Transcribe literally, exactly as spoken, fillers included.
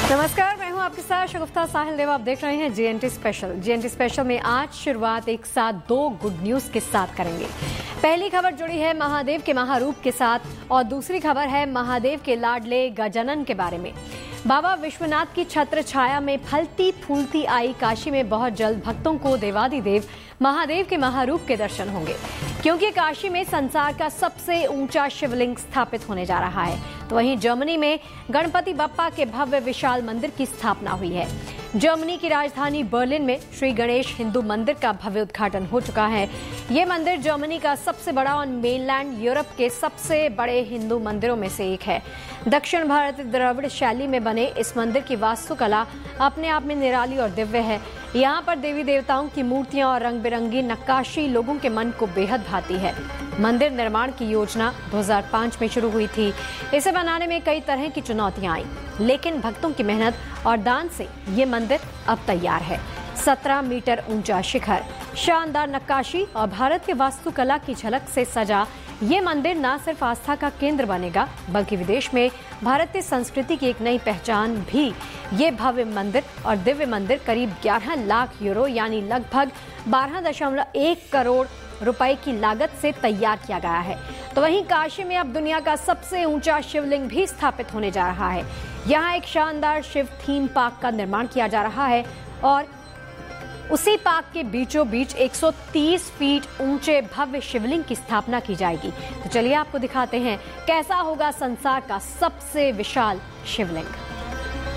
नमस्कार, मैं हूं आपके साथ शगुफ्ता साहिल देव। आप देख रहे हैं जीएनटी स्पेशल। जीएनटी स्पेशल में आज शुरुआत एक साथ दो गुड न्यूज के साथ करेंगे। पहली खबर जुड़ी है महादेव के महारूप के साथ और दूसरी खबर है महादेव के लाडले गजानन के बारे में। बाबा विश्वनाथ की छत्र छाया में फलती फूलती आई काशी में बहुत जल्द भक्तों को देवादिदेव महादेव के महारूप के दर्शन होंगे, क्योंकि काशी में संसार का सबसे ऊंचा शिवलिंग स्थापित होने जा रहा है। तो वहीं जर्मनी में गणपति बप्पा के भव्य विशाल मंदिर की स्थापना हुई है। जर्मनी की राजधानी बर्लिन में श्री गणेश हिंदू मंदिर का भव्य उद्घाटन हो चुका है। ये मंदिर जर्मनी का सबसे बड़ा और मेनलैंड यूरोप के सबसे बड़े हिंदू मंदिरों में से एक है। दक्षिण भारतीय द्रविड़ शैली में बने इस मंदिर की वास्तुकला अपने आप में निराली और दिव्य है। यहाँ पर देवी देवताओं की मूर्तियां और रंग बिरंगी नक्काशी लोगों के मन को बेहद भाती है। मंदिर निर्माण की योजना दो हज़ार पाँच में शुरू हुई थी। इसे बनाने में कई तरह की चुनौतियां आई, लेकिन भक्तों की मेहनत और दान से ये मंदिर अब तैयार है। सत्रह मीटर ऊंचा शिखर, शानदार नक्काशी और भारत के वास्तुकला की झलक से सजा ये मंदिर न सिर्फ आस्था का केंद्र बनेगा, बल्कि विदेश में भारतीय संस्कृति की एक नई पहचान भी। ये भव्य मंदिर और दिव्य मंदिर करीब ग्यारह लाख यूरो यानी लगभग बारह दशमलव एक करोड़ रुपए की लागत से तैयार किया गया है। तो वहीं काशी में अब दुनिया का सबसे ऊंचा शिवलिंग भी स्थापित होने जा रहा है। यहाँ एक शानदार शिव थीम पार्क का निर्माण किया जा रहा है और उसी पार्क के बीचों बीच एक सौ तीस फीट ऊंचे भव्य शिवलिंग की स्थापना की जाएगी। तो चलिए आपको दिखाते हैं कैसा होगा संसार का सबसे विशाल शिवलिंग।